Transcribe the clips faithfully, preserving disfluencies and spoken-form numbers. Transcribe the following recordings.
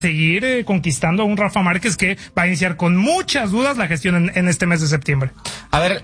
seguir eh, conquistando a un Rafa Márquez que va a iniciar con muchas dudas la gestión en, en este mes de septiembre. A ver,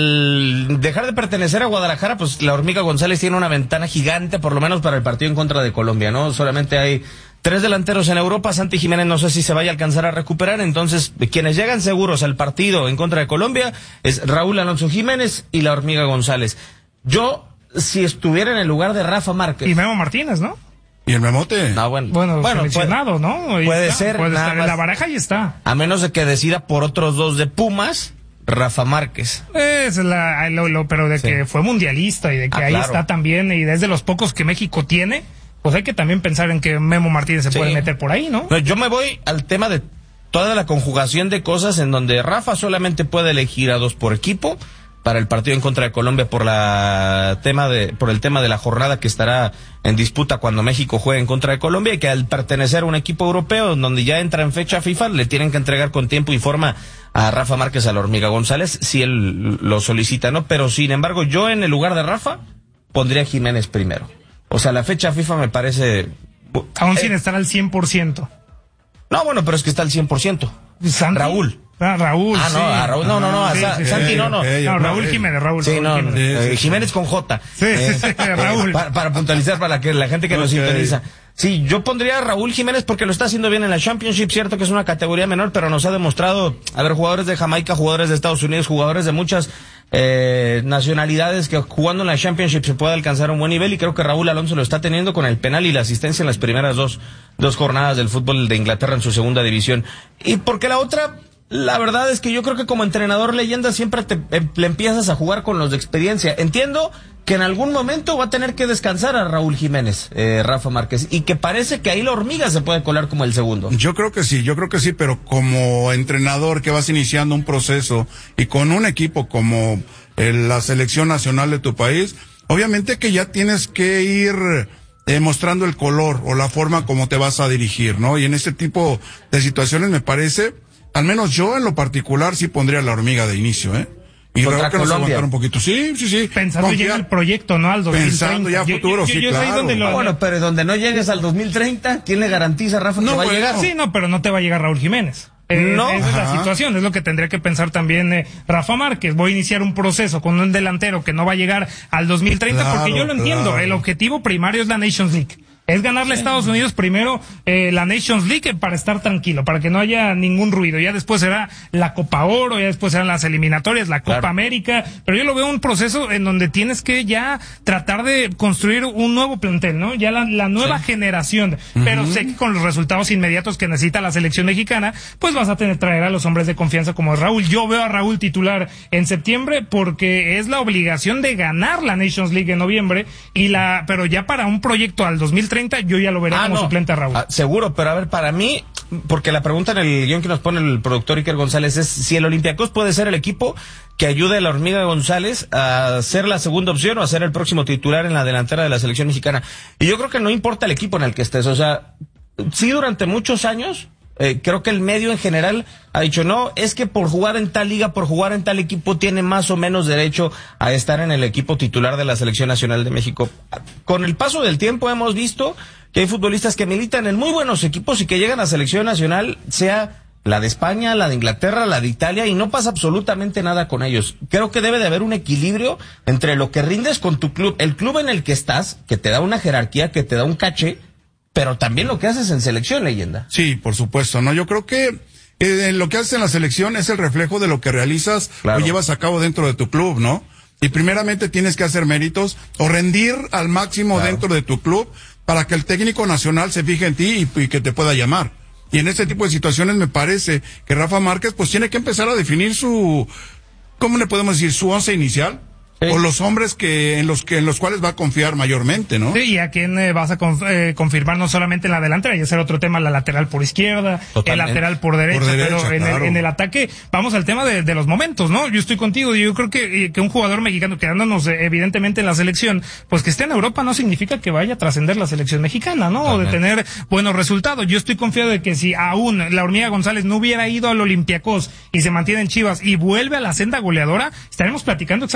al dejar de pertenecer a Guadalajara, pues la Hormiga González tiene una ventana gigante, por lo menos para el partido en contra de Colombia, ¿no? Solamente hay tres delanteros en Europa. Santi Jiménez no sé si se vaya a alcanzar a recuperar, entonces quienes llegan seguros al partido en contra de Colombia es Raúl Alonso Jiménez y la Hormiga González. Yo, si estuviera en el lugar de Rafa Márquez... Y Memo Martínez, ¿no? ¿Y el Memote? No, bueno, bueno, bueno seleccionado, puede, ¿no? Ahí puede está, ser. Puede estar más, en la baraja y está. A menos de que decida por otros dos de Pumas, Rafa Márquez. Es la, lo, lo, pero de sí. que fue mundialista y de que ah, ahí claro. está también, y desde los pocos que México tiene, pues hay que también pensar en que Memo Martínez se sí. puede meter por ahí, ¿no? No, yo me voy al tema de toda la conjugación de cosas en donde Rafa solamente puede elegir a dos por equipo para el partido en contra de Colombia por la tema de por el tema de la jornada que estará en disputa cuando México juegue en contra de Colombia, y que al pertenecer a un equipo europeo donde ya entra en fecha FIFA le tienen que entregar con tiempo y forma a Rafa Márquez, a la Hormiga González, si él lo solicita, ¿no? Pero sin embargo, yo en el lugar de Rafa pondría a Jiménez primero. O sea, la fecha FIFA me parece... Aún eh, sin estar al cien por ciento. No, bueno, pero es que está al cien por ciento. ¿Santi? Raúl. Ah, Raúl, ah, no, sí. a Raúl, no, no, no, sí, a sí, Santi, sí, no, no. Okay, no, Raúl Jiménez, Raúl. Sí, Raúl no, Jiménez. eh, sí, Jiménez con J. Sí, eh, sí, sí, Raúl. Eh, para, para puntualizar para que la gente que okay. nos sintoniza. Sí, yo pondría a Raúl Jiménez porque lo está haciendo bien en la Championship, cierto que es una categoría menor, pero nos ha demostrado, a ver, jugadores de Jamaica, jugadores de Estados Unidos, jugadores de muchas eh, nacionalidades que jugando en la Championship se puede alcanzar un buen nivel, y creo que Raúl Alonso lo está teniendo con el penal y la asistencia en las primeras dos, dos jornadas del fútbol de Inglaterra en su segunda división. Y porque la otra... La verdad es que yo creo que como entrenador leyenda siempre te eh, le empiezas a jugar con los de experiencia. Entiendo que en algún momento va a tener que descansar a Raúl Jiménez, eh, Rafa Márquez, y que parece que ahí la Hormiga se puede colar como el segundo. Yo creo que sí, yo creo que sí, pero como entrenador que vas iniciando un proceso y con un equipo como eh, la selección nacional de tu país, obviamente que ya tienes que ir eh, mostrando el color o la forma como te vas a dirigir, ¿no? Y en este tipo de situaciones me parece... Al menos yo en lo particular sí pondría a la Hormiga de inicio, ¿eh? Y creo que nos aguantar un poquito. Sí, sí, sí. Pensando ya en el proyecto, ¿no? Al dos mil treinta. Pensando ya a futuro, yo, yo, sí, yo claro. Donde lo... ah, bueno, pero donde no llegues al dos mil treinta, ¿quién le garantiza, Rafa, no, que va a llegar? Sí, no, pero no te va a llegar Raúl Jiménez. Eh, no. Esa es la Ajá. situación, es lo que tendría que pensar también eh, Rafa Márquez. Voy a iniciar un proceso con un delantero que no va a llegar al dos mil treinta, claro, porque yo lo entiendo. claro. El objetivo primario es la Nations League. Es ganarle a Estados Unidos primero eh, la Nations League para estar tranquilo, para que no haya ningún ruido. Ya después será la Copa Oro, ya después serán las eliminatorias, la Copa claro. América. Pero yo lo veo un proceso en donde tienes que ya tratar de construir un nuevo plantel, ¿no? Ya la, la nueva sí. generación. Uh-huh. Pero sé que con los resultados inmediatos que necesita la selección mexicana, pues vas a tener que traer a los hombres de confianza como Raúl. Yo veo a Raúl titular en septiembre porque es la obligación de ganar la Nations League en noviembre, y la, pero ya para un proyecto al dos mil treinta yo ya lo veré ah, como no. suplente a Raúl. Ah, seguro, pero a ver, para mí, porque la pregunta en el guión que nos pone el productor Iker González es si el Olympiacos puede ser el equipo que ayude a la Hormiga González a ser la segunda opción o a ser el próximo titular en la delantera de la selección mexicana. Y yo creo que no importa el equipo en el que estés, o sea, sí durante muchos años... Eh, creo que el medio en general ha dicho, no, es que por jugar en tal liga, por jugar en tal equipo, tiene más o menos derecho a estar en el equipo titular de la Selección Nacional de México. Con el paso del tiempo hemos visto que hay futbolistas que militan en muy buenos equipos y que llegan a Selección Nacional, sea la de España, la de Inglaterra, la de Italia, y no pasa absolutamente nada con ellos. Creo que debe de haber un equilibrio entre lo que rindes con tu club, el club en el que estás, que te da una jerarquía, que te da un caché, pero también lo que haces en selección, leyenda. Sí, por supuesto, ¿no? Yo creo que eh, lo que haces en la selección es el reflejo de lo que realizas claro. o llevas a cabo dentro de tu club, ¿no? Y primeramente tienes que hacer méritos o rendir al máximo claro. dentro de tu club para que el técnico nacional se fije en ti y, y que te pueda llamar. Y en este tipo de situaciones me parece que Rafa Márquez pues tiene que empezar a definir su, ¿cómo le podemos decir? Su once inicial. Sí. O los hombres que en los que en los cuales va a confiar mayormente, ¿no? Sí, y a quién eh, vas a conf, eh, confirmar no solamente en la delantera, y hacer otro tema, la lateral por izquierda, totalmente. El lateral por derecha, por derecha pero en, claro. el, en el ataque, vamos al tema de, de los momentos, ¿no? Yo estoy contigo, yo creo que, que un jugador mexicano quedándonos eh, evidentemente en la selección, pues que esté en Europa no significa que vaya a trascender la selección mexicana, ¿no? O de tener buenos resultados. Yo estoy confiado de que si aún la Hormiga González no hubiera ido al Olympiacos y se mantiene en Chivas y vuelve a la senda goleadora, estaremos platicando exactamente de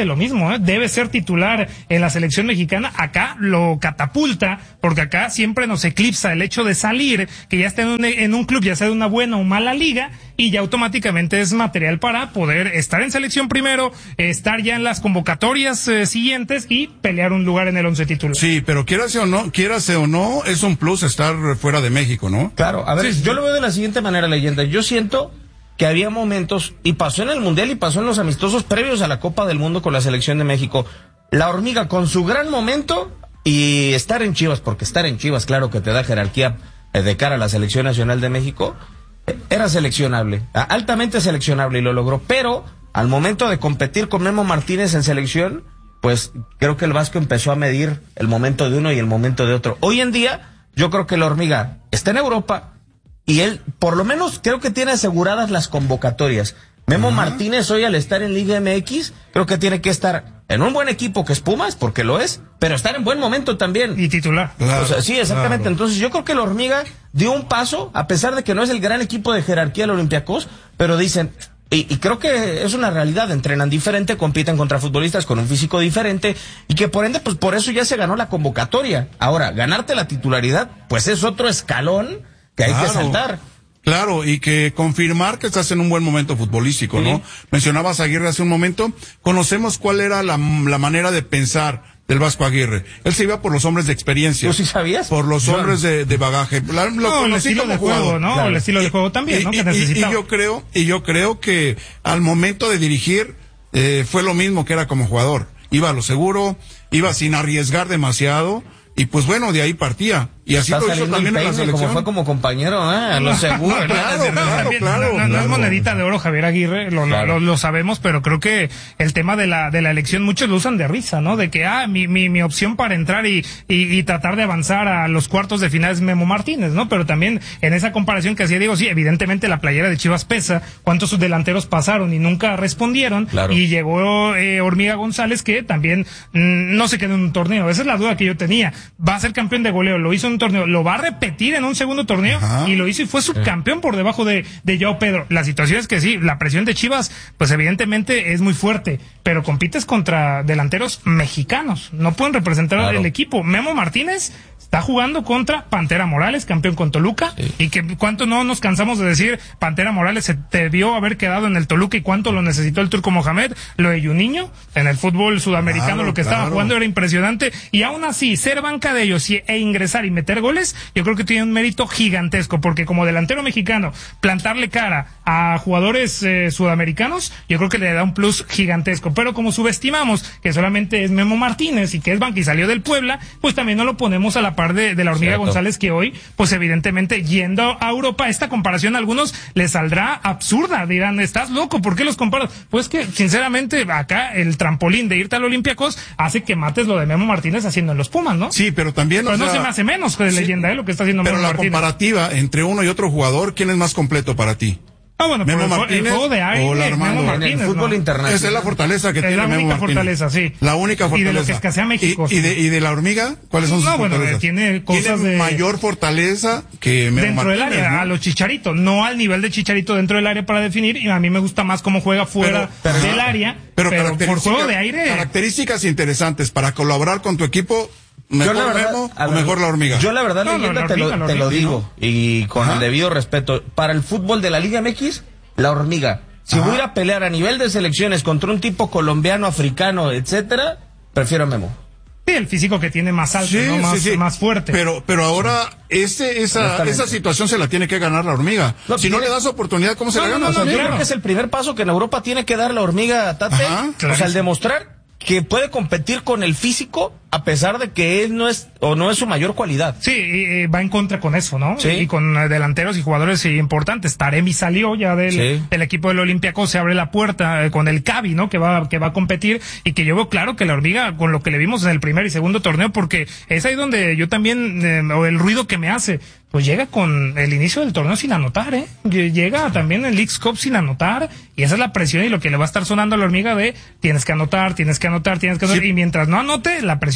lo mismo, ¿eh? Debe ser titular en la selección mexicana. Acá lo catapulta, porque acá siempre nos eclipsa el hecho de salir, que ya esté en un, en un club, ya sea de una buena o mala liga, y ya automáticamente es material para poder estar en selección primero, estar ya en las convocatorias eh, siguientes y pelear un lugar en el once titular. Sí, pero quierase o no, quierase o no, es un plus estar fuera de México, ¿no? Claro, a ver, Sí, sí. yo lo veo de la siguiente manera, Leyenda. Yo siento que había momentos, y pasó en el Mundial y pasó en los amistosos previos a la Copa del Mundo con la selección de México. La Hormiga con su gran momento y estar en Chivas, porque estar en Chivas, claro que te da jerarquía eh, de cara a la selección nacional de México, eh, era seleccionable, altamente seleccionable y lo logró, pero al momento de competir con Memo Martínez en selección, pues creo que el Vasco empezó a medir el momento de uno y el momento de otro. Hoy en día, yo creo que la Hormiga está en Europa, y él, por lo menos, creo que tiene aseguradas las convocatorias. Memo uh-huh. Martínez hoy al estar en Liga M X, creo que tiene que estar en un buen equipo que es Pumas, porque lo es, pero estar en buen momento también. Y titular. Claro, o sea, sí, exactamente. Claro. Entonces yo creo que la Hormiga dio un paso, a pesar de que no es el gran equipo de jerarquía del Olympiacos, pero dicen... Y, y creo que es una realidad, entrenan diferente, compiten contra futbolistas con un físico diferente, y que por ende, pues por eso ya se ganó la convocatoria. Ahora, ganarte la titularidad, pues es otro escalón que hay Claro. que saltar. Claro, y que confirmar que estás en un buen momento futbolístico, Sí. ¿no? Mencionabas a Aguirre hace un momento, conocemos cuál era la, la manera de pensar del Vasco Aguirre. Él se iba por los hombres de experiencia. ¿Tú sí sabías? Por los Yo- hombres de, de bagaje. La, lo No, el conocí estilo como de juego, jugador. ¿no? Claro. El estilo de Y- juego también, ¿no? y, Que y- necesitaba. y yo creo, y yo creo que al momento de dirigir, eh, fue lo mismo que era como jugador. Iba a lo seguro, iba sin arriesgar demasiado, y pues bueno, de ahí partía. Y así Está lo hizo saliendo también el en la peine, selección. como fue como compañero, ¿eh? A lo seguro. No, no, claro, no, claro, también, claro, no, no es claro. monedita de oro Javier Aguirre, lo, Claro. lo, lo sabemos, pero creo que el tema de la de la elección muchos lo usan de risa, ¿no? De que, ah, mi, mi, mi opción para entrar y, y, y tratar de avanzar a los cuartos de final es Memo Martínez, ¿no? Pero también en esa comparación que hacía Diego, sí, evidentemente la playera de Chivas pesa, cuántos sus delanteros pasaron y nunca respondieron, Claro. y llegó eh, Hormiga González, que también mm, no se quedó en un torneo, esa es la duda que yo tenía, va a ser campeón de goleo, lo hizo en un torneo, lo va a repetir en un segundo torneo, Ajá. y lo hizo y fue subcampeón por debajo de, de Joao Pedro. La situación es que sí, la presión de Chivas, pues evidentemente es muy fuerte, pero compites contra delanteros mexicanos, no pueden representar Claro. el equipo. Memo Martínez está jugando contra Pantera Morales, campeón con Toluca, Sí. y que cuánto no nos cansamos de decir, Pantera Morales se debió haber quedado en el Toluca y cuánto lo necesitó el Turco Mohamed, lo de Juninho, en el fútbol sudamericano, Claro, lo que estaba claro. jugando era impresionante, y aún así, ser banca de ellos y, e ingresar y meter goles, yo creo que tiene un mérito gigantesco, porque como delantero mexicano, plantarle cara a jugadores eh, sudamericanos, yo creo que le da un plus gigantesco, pero como subestimamos que solamente es Memo Martínez y que es banca y salió del Puebla, pues también no lo ponemos a la par de, de la Hormiga Cierto. González, que hoy, pues evidentemente, yendo a Europa, esta comparación a algunos les saldrá absurda, dirán, estás loco, ¿por qué los comparas? Pues que, sinceramente, acá el trampolín de irte al Olympiacos hace que mates lo de Memo Martínez haciendo en los Pumas, ¿no? Sí, pero también, Pero o no sea, se me hace menos que de sí, leyenda, ¿eh? Lo que está haciendo pero Memo la Martínez. comparativa entre uno y otro jugador, ¿quién es más completo para ti? Ah, bueno, Memo pero el, Martínez el juego de aire, o la Armando. Memo En el Martínez, En el fútbol ¿no? internacional. Esa es la fortaleza que Es tiene la Memo única Martínez. fortaleza, sí. La única Y de fortaleza. lo que escasea México, Y, y sí. de, y de la hormiga, ¿cuáles son sus No, bueno, fortalezas? tiene cosas de- mayor fortaleza que Memo Dentro del Martínez, área, ¿no? a los Chicharito, no al nivel de Chicharito dentro del área para definir, y a mí me gusta más cómo juega fuera Pero- pero- del área, Pero, pero, por características- juego de aire, Características interesantes para colaborar con tu equipo, mejor Yo la verdad, Memo a o la- mejor la hormiga. Yo la verdad, No, no, Leyenda, la te, hormiga, lo, la te lo hormiga, digo, y con Ajá. el debido respeto, para el fútbol de la Liga M X, la hormiga. Si Ajá. voy a ir a pelear a nivel de selecciones contra un tipo colombiano, africano, etcétera, prefiero a Memo. sí, el físico que tiene más alto, Sí, ¿no? más, sí, sí. más fuerte. Pero, pero ahora ese, esa, Honestamente. esa situación se la tiene que ganar la hormiga. No, si no tiene- le das oportunidad, ¿cómo se No, la no, gana? no, O sea, no, yo claro. creo que es el primer paso que en Europa tiene que dar la hormiga Tate. Ajá, o sea, clarísimo. el demostrar que puede competir con el físico a pesar de que él no es o no es su mayor cualidad. Sí, y, y va en contra con eso, ¿no? Sí. Y con eh, delanteros y jugadores eh, importantes. Taremi salió ya del, Sí. del equipo del Olympiacos, se abre la puerta eh, con el Cavi, ¿no? Que va, que va a competir, y que yo veo claro que la hormiga, con lo que le vimos en el primer y segundo torneo, porque es ahí donde yo también, eh, o el ruido que me hace, pues llega con el inicio del torneo sin anotar, ¿eh? Lle- Llega también el Leagues Cup sin anotar, y esa es la presión y lo que le va a estar sonando a la hormiga de tienes que anotar, tienes que anotar, tienes que anotar, Sí. y mientras no anote, la presión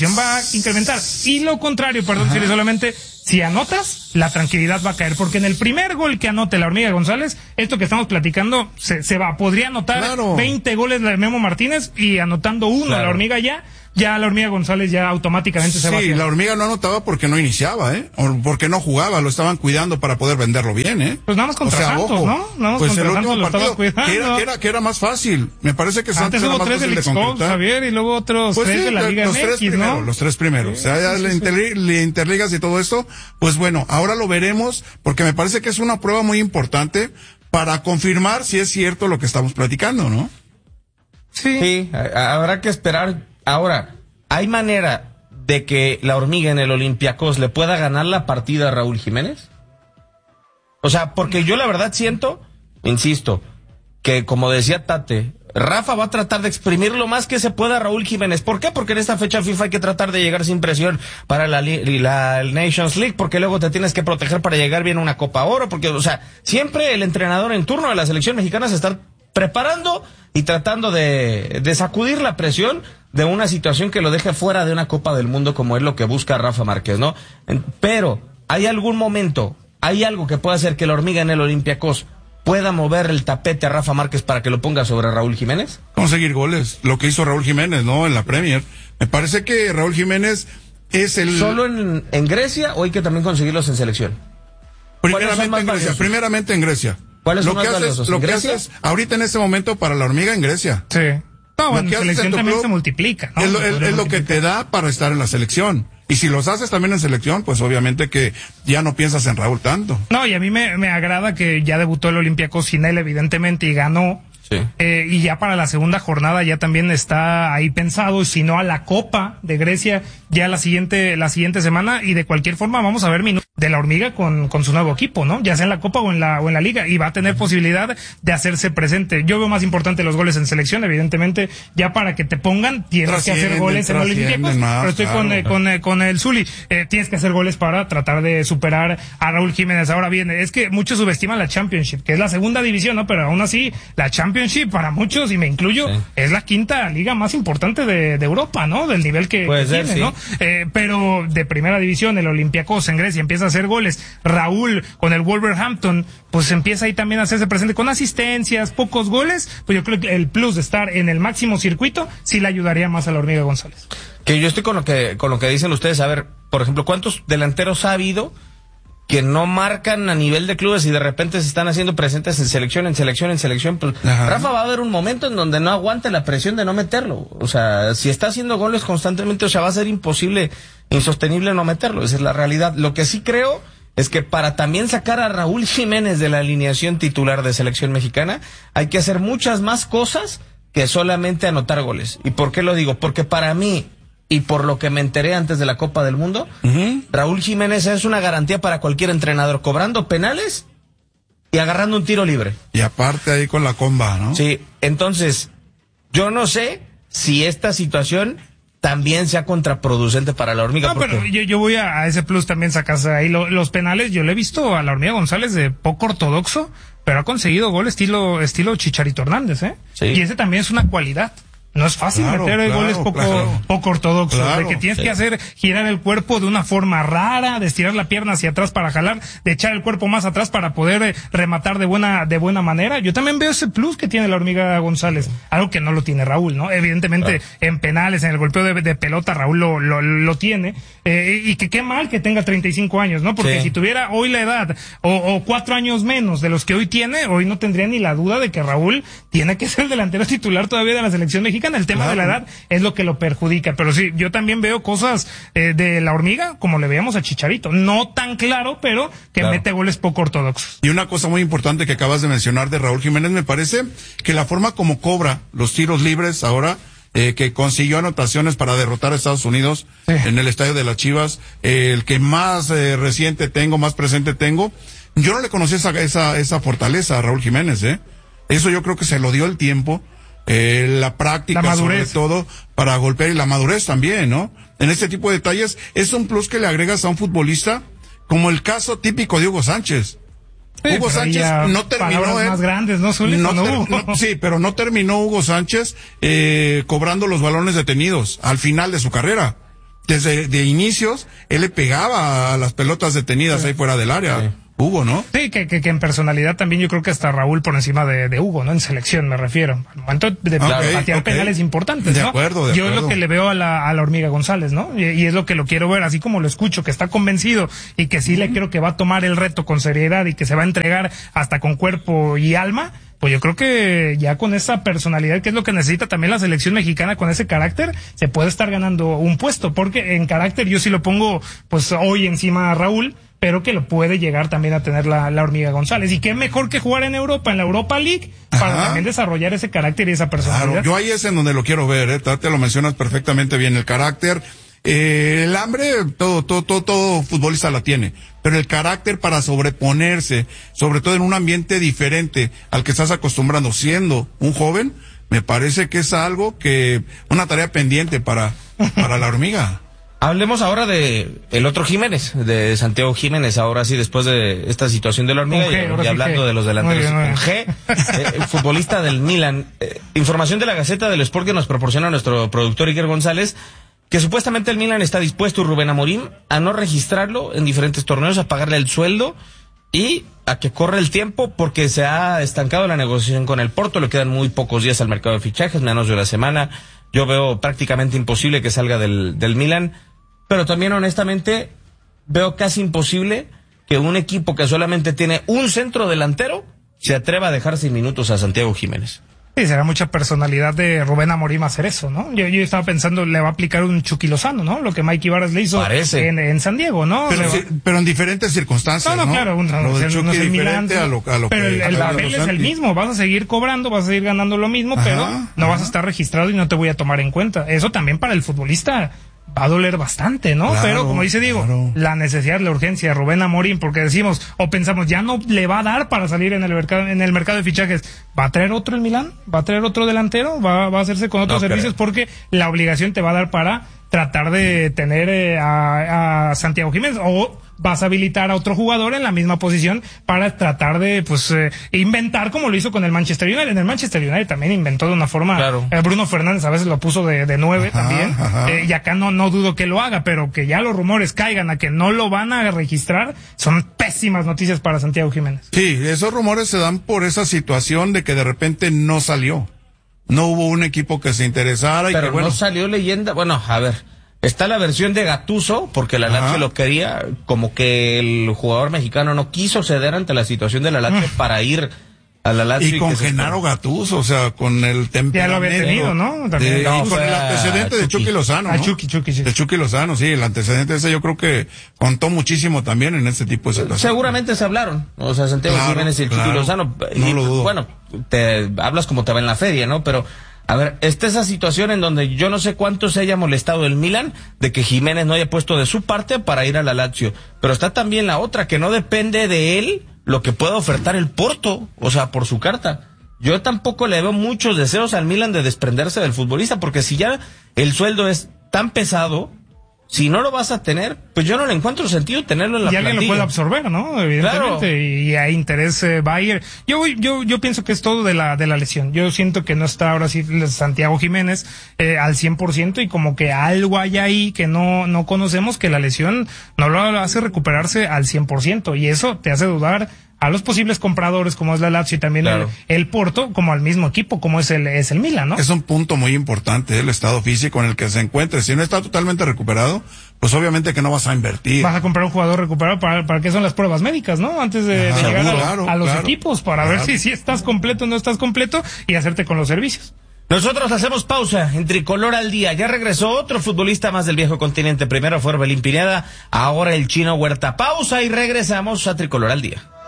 presión va a incrementar. Y lo contrario, perdón, si solamente, si anotas, la tranquilidad va a caer, porque en el primer gol que anote la Hormiga González, esto que estamos platicando, se, se va, podría anotar claro. veinte goles de Memo Martínez, y anotando uno claro. la Hormiga ya, ya la Hormiga González ya automáticamente se sí, va. Sí, la Hormiga no anotaba porque no iniciaba, ¿eh? O porque no jugaba, lo estaban cuidando para poder venderlo bien, ¿eh? Pues nada más contra o sea, Santos, ojo, ¿no? Nada más pues contra el Santos último lo estaba cuidando. Que era, que era, que era, que era más fácil. Me parece que Santos Antes era hubo más tres fácil del de X-Cox, concretar. Javier, y luego otros pues tres sí, de la Liga los M X, tres primero, ¿no? Los tres primeros. Sí, o sea, ya sí, le, interli sí. le interligas y todo esto, pues bueno, ahora lo veremos, porque me parece que es una prueba muy importante para confirmar si es cierto lo que estamos platicando, ¿no? Sí. Sí, habrá que esperar. Ahora, ¿hay manera de que la Hormiga en el Olympiacos le pueda ganar la partida a Raúl Jiménez? O sea, porque yo la verdad siento, insisto, que como decía Tate, Rafa va a tratar de exprimir lo más que se pueda a Raúl Jiménez. ¿Por qué? Porque en esta fecha FIFA hay que tratar de llegar sin presión para la, la Nations League, porque luego te tienes que proteger para llegar bien a una Copa Oro, porque, o sea, siempre el entrenador en turno de la selección mexicana se está preparando y tratando de, de sacudir la presión de una situación que lo deje fuera de una Copa del Mundo, como es lo que busca Rafa Márquez, ¿no? Pero, ¿hay algún momento, hay algo que pueda hacer que la Hormiga en el Olympiacos pueda mover el tapete a Rafa Márquez para que lo ponga sobre Raúl Jiménez? Conseguir goles, lo que hizo Raúl Jiménez, ¿no? En la Premier. Me parece que Raúl Jiménez es el... ¿Solo en, en Grecia o hay que también conseguirlos en selección? Primeramente en Grecia, valiosos? primeramente en Grecia. ¿Cuáles son lo que más haces, valiosos? Lo ¿En que Grecia? haces ahorita en este momento para la Hormiga en Grecia. Sí. No, bueno, en selección también club, se multiplica, ¿no? Es lo, es, es lo que te da para estar en la selección. Y si los haces también en selección, pues obviamente que ya no piensas en Raúl tanto. No, y a mí me, me agrada que ya debutó el Olympiacos sin él, evidentemente, y ganó. Sí. Eh, y ya para la segunda jornada ya también está ahí pensado, y si no a la Copa de Grecia ya la siguiente la siguiente semana, y de cualquier forma vamos a ver minutos de la Hormiga con, con su nuevo equipo, ¿no? Ya sea en la Copa o en la o en la Liga, y va a tener posibilidad de hacerse presente. Yo veo más importante los goles en selección, evidentemente, ya para que te pongan tienes que hacer goles en Olympiacos, pero estoy claro, con, eh, con, eh, con el Zuli, eh, tienes que hacer goles para tratar de superar a Raúl Jiménez. Ahora bien, es que muchos subestiman la Championship, que es la segunda división, ¿no? Pero aún así, la Championship para muchos, y me incluyo, sí. es la quinta liga más importante de, de Europa, ¿no? Del nivel que, que ser, tiene, sí. ¿no? Eh, pero de primera división, el Olympiacos en Grecia empieza a hacer goles. Raúl con el Wolverhampton, pues empieza ahí también a hacerse presente con asistencias, pocos goles. Pues yo creo que el plus de estar en el máximo circuito sí le ayudaría más a la Hormiga González. Que yo estoy con lo que, con lo que dicen ustedes. A ver, por ejemplo, ¿cuántos delanteros ha habido que no marcan a nivel de clubes y de repente se están haciendo presentes en selección, en selección, en selección? Pues Ajá. Rafa va a haber un momento en donde no aguante la presión de no meterlo. O sea, si está haciendo goles constantemente, o sea, va a ser imposible, insostenible no meterlo. Esa es la realidad. Lo que sí creo es que para también sacar a Raúl Jiménez de la alineación titular de selección mexicana, hay que hacer muchas más cosas que solamente anotar goles. ¿Y por qué lo digo? Porque para mí, y por lo que me enteré antes de la Copa del Mundo, uh-huh. Raúl Jiménez es una garantía para cualquier entrenador, cobrando penales y agarrando un tiro libre. Y aparte ahí con la comba, ¿no? Sí, entonces, yo no sé si esta situación también sea contraproducente para la Hormiga. No, porque... pero yo, yo voy a, a ese plus también sacarse ahí lo, los penales. Yo le he visto a la Hormiga González de poco ortodoxo, pero ha conseguido gol estilo, estilo Chicharito Hernández, ¿eh? Sí. Y ese también es una cualidad. No es fácil claro, meter claro, goles poco, claro. poco ortodoxos, claro, de que tienes sí. que hacer girar el cuerpo de una forma rara, de estirar la pierna hacia atrás para jalar, de echar el cuerpo más atrás para poder eh, rematar de buena de buena manera. Yo también veo ese plus que tiene la Hormiga González, algo que no lo tiene Raúl, ¿no? Evidentemente claro. en penales, en el golpeo de, de pelota, Raúl lo, lo, lo tiene, eh, y que qué mal que tenga treinta y cinco años, ¿no? Porque sí. si tuviera hoy la edad o, o cuatro años menos de los que hoy tiene, hoy no tendría ni la duda de que Raúl tiene que ser el delantero titular todavía de la selección mexicana. El tema claro. de la edad es lo que lo perjudica, pero sí, yo también veo cosas eh, de la Hormiga como le veíamos a Chicharito, no tan claro, pero que claro. mete goles poco ortodoxos. Y una cosa muy importante que acabas de mencionar de Raúl Jiménez, me parece que la forma como cobra los tiros libres ahora, eh, que consiguió anotaciones para derrotar a Estados Unidos sí. en el estadio de las Chivas, eh, el que más eh, reciente tengo, más presente tengo, yo no le conocí esa, esa, esa fortaleza a Raúl Jiménez, eh. Eso yo creo que se lo dio el tiempo. Eh, la práctica, la sobre todo, para golpear, y la madurez también, ¿no? En este tipo de detalles, es un plus que le agregas a un futbolista, como el caso típico de Hugo Sánchez. Sí, Hugo Sánchez no terminó, eh, más grandes, ¿no, Zuli? No, no, no, sí, pero no terminó Hugo Sánchez eh, cobrando los balones detenidos al final de su carrera. desde de inicios, él le pegaba a las pelotas detenidas sí. ahí fuera del área. Sí. Hugo, ¿no? Sí, que, que, que en personalidad también yo creo que hasta Raúl por encima de, de Hugo, ¿no? En selección me refiero. Al momento de okay, patear okay. penales importantes, de ¿no? Acuerdo, de yo acuerdo. es lo que le veo a la, a la Hormiga González, ¿no? Y, y es lo que lo quiero ver, así como lo escucho, que está convencido y que sí le creo que va a tomar el reto con seriedad y que se va a entregar hasta con cuerpo y alma. Pues yo creo que ya con esa personalidad, que es lo que necesita también la selección mexicana, con ese carácter, se puede estar ganando un puesto, porque en carácter yo sí lo pongo, pues hoy encima a Raúl, pero que lo puede llegar también a tener la, la Hormiga González. Y qué mejor que jugar en Europa, en la Europa League, para Ajá. también desarrollar ese carácter y esa personalidad. Claro, yo ahí es en donde lo quiero ver, ¿eh? Te lo mencionas perfectamente bien, el carácter. Eh, el hambre, todo, todo, todo, todo futbolista la tiene, pero el carácter para sobreponerse, sobre todo en un ambiente diferente al que estás acostumbrando siendo un joven, me parece que es algo que, una tarea pendiente para, para la Hormiga. Hablemos ahora de el otro Jiménez, de Santiago Jiménez, ahora sí, después de esta situación de la Hormiga, G, y, y hablando sí de los delanteros. Muy bien, muy bien. G, eh, el futbolista del Milan. Eh, información de la Gaceta del Sport que nos proporciona nuestro productor Iker González, que supuestamente el Milan está dispuesto, Rubén Amorim, a no registrarlo en diferentes torneos, a pagarle el sueldo y a que corra el tiempo porque se ha estancado la negociación con el Porto, le quedan muy pocos días al mercado de fichajes, menos de una semana. Yo veo prácticamente imposible que salga del, del Milan, pero también honestamente veo casi imposible que un equipo que solamente tiene un centro delantero se atreva a dejar sin minutos a Santiago Jiménez. Sí, será mucha personalidad de Rubén Amorim hacer eso, ¿no? Yo, yo estaba pensando, le va a aplicar un Chucky Lozano, ¿no? Lo que Mikey Varas le hizo en, en San Diego, ¿no? Pero, sí, pero en diferentes circunstancias, ¿no? No, no, claro, un, lo de Chucky no es el Milan, a lo, a lo pero que, el, el papel es el mismo, vas a seguir cobrando, vas a seguir ganando lo mismo, ajá, pero no ajá. vas a estar registrado y no te voy a tomar en cuenta. Eso también para el futbolista va a doler bastante, ¿no? Claro, pero como dice Diego, claro. la necesidad, la urgencia de Rubén Amorim, porque decimos o pensamos ya no le va a dar para salir en el mercado, en el mercado de fichajes. ¿Va a traer otro el Milán? ¿Va a traer otro delantero? ¿Va, va a hacerse con otros no servicios? Creo. Porque la obligación te va a dar para tratar de tener eh, a, a Santiago Jiménez, o vas a habilitar a otro jugador en la misma posición para tratar de, pues, eh, inventar como lo hizo con el Manchester United. En el Manchester United también inventó de una forma, claro. eh, Bruno Fernández a veces lo puso de, de nueve ajá, también, eh, y acá no, no dudo que lo haga, pero que ya los rumores caigan a que no lo van a registrar, son pésimas noticias para Santiago Jiménez. Sí, esos rumores se dan por esa situación de que de repente no salió. No hubo un equipo que se interesara. Y pero que, bueno, no salió leyenda. Bueno, a ver, está la versión de Gattuso, porque la Lazio lo quería, como que el jugador mexicano no quiso ceder ante la situación de la Lazio uh. para ir a la Lazio. Y con Gennaro Gattuso, o sea, con el temperamento. Ya lo había tenido, ¿no? También. De, no, con el antecedente de Chucky Lozano, ¿no? A Chucky, Chucky, sí. De Chucky Lozano, sí, el antecedente ese yo creo que contó muchísimo también en este tipo de situaciones. Seguramente se hablaron, o sea, Santiago claro, Jiménez y el claro, Chucky Lozano. No y, lo dudo. Bueno, te hablas como te va en la feria, ¿no? Pero a ver, está esa situación en donde yo no sé cuánto se haya molestado el Milan de que Jiménez no haya puesto de su parte para ir a la Lazio. Pero está también la otra, que no depende de él lo que pueda ofertar el Porto, o sea, por su carta. Yo tampoco le veo muchos deseos al Milan de desprenderse del futbolista, porque si ya el sueldo es tan pesado, si no lo vas a tener, pues yo no le encuentro sentido tenerlo en la plantilla. Y alguien lo puede absorber, ¿no? Evidentemente. Claro. Y hay interés eh, va a ir. Yo, yo, yo pienso que es todo de la, de la lesión. Yo siento que no está ahora sí Santiago Jiménez eh, al cien por ciento, y como que algo hay ahí que no, no conocemos, que la lesión no lo hace recuperarse al cien por ciento. Y eso te hace dudar a los posibles compradores como es la Lazio y también claro. el, el Porto, como al mismo equipo como es el es el Milan, ¿no? Es un punto muy importante el estado físico en el que se encuentre. Si no está totalmente recuperado, pues obviamente que no vas a invertir. Vas a comprar un jugador recuperado, para para qué son las pruebas médicas, ¿no? Antes de, Ajá, de llegar seguro, a, claro, a los claro, equipos para claro. ver si si estás completo o no estás completo y hacerte con los servicios. Nosotros hacemos pausa en Tricolor al Día. Ya regresó otro futbolista más del viejo continente. Primero fue Orbelín Pineda, ahora el Chino Huerta. Pausa y regresamos a Tricolor al Día.